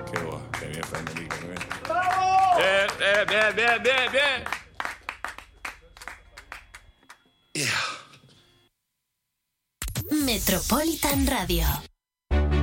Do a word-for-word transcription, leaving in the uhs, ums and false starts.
Qué guay, qué bien, Federico. Qué bien. ¡Bravo! Bien, bien, bien, bien, bien, bien. Yeah. Metropolitan Radio.